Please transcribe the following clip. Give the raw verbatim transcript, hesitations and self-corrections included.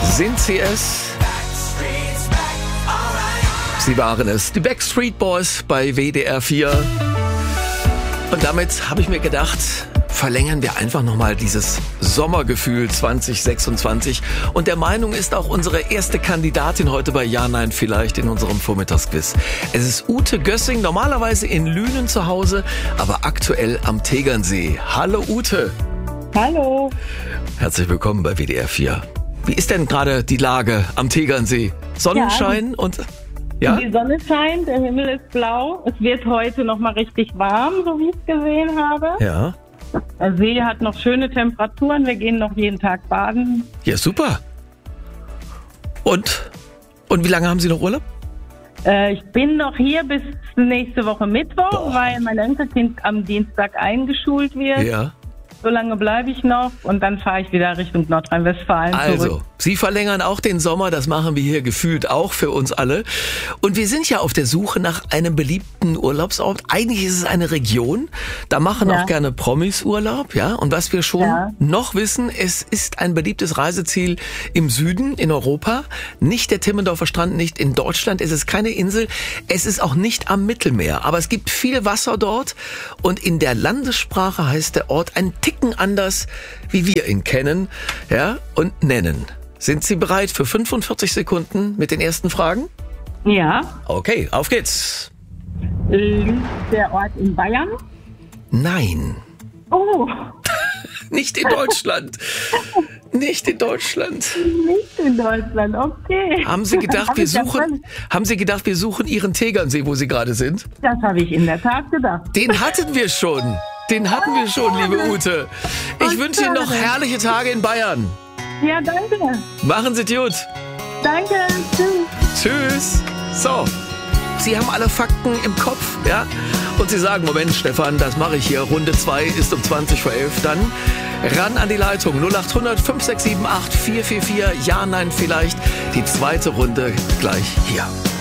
Sind sie es? Sie waren es, die Backstreet Boys bei W D R vier. Und damit habe ich mir gedacht, verlängern wir einfach nochmal dieses Sommergefühl zwanzig sechsundzwanzig. Und der Meinung ist auch unsere erste Kandidatin heute bei Ja, Nein, Vielleicht in unserem Vormittagsquiz. Es ist Ute Gössing, normalerweise in Lünen zu Hause, aber aktuell am Tegernsee. Hallo Ute. Hallo. Herzlich willkommen bei W D R vier. Wie ist denn gerade die Lage am Tegernsee? Sonnenschein ja, und... Ja? Die Sonne scheint, der Himmel ist blau. Es wird heute noch mal richtig warm, so wie ich es gesehen habe. Ja. Der See hat noch schöne Temperaturen. Wir gehen noch jeden Tag baden. Ja, super. Und? Und wie lange haben Sie noch Urlaub? Äh, ich bin noch hier bis nächste Woche Mittwoch, Boah. weil mein Enkelkind am Dienstag eingeschult wird. Ja. So lange bleibe ich noch und dann fahre ich wieder Richtung Nordrhein-Westfalen Also, zurück. Sie verlängern auch den Sommer, das machen wir hier gefühlt auch für uns alle. Und wir sind ja auf der Suche nach einem beliebten Urlaubsort. Eigentlich ist es eine Region, da machen Ja. auch gerne Promis Urlaub, ja. Und was wir schon Ja. noch wissen, es ist ein beliebtes Reiseziel im Süden, in Europa. Nicht der Timmendorfer Strand, nicht in Deutschland. Es ist keine Insel, es ist auch nicht am Mittelmeer. Aber es gibt viel Wasser dort und in der Landessprache heißt der Ort ein Ticken anders, wie wir ihn kennen, ja, und nennen. Sind Sie bereit für fünfundvierzig Sekunden mit den ersten Fragen? Ja. Okay, auf geht's. Liegt der Ort in Bayern? Nein, Oh, nicht in Deutschland. Nicht in Deutschland. nicht in Deutschland, okay. Haben Sie gedacht, Hab wir ich ja suchen, völlig- haben Sie gedacht, wir suchen Ihren Tegernsee, wo Sie gerade sind? Das habe ich in der Tat gedacht. Den hatten wir schon. Den hatten wir schon, liebe Ute. Ich Oh, wünsche Ihnen noch schade. herrliche Tage in Bayern. Ja, danke. Machen Sie es gut. Danke. Tschüss. Tschüss. So, Sie haben alle Fakten im Kopf, ja? Und Sie sagen, Moment, Stefan, das mache ich hier. Runde zwei ist um zwanzig vor elf. Dann ran an die Leitung null acht hundert fünf sechs sieben acht vier vier vier. Ja, nein, vielleicht. Die zweite Runde gleich hier.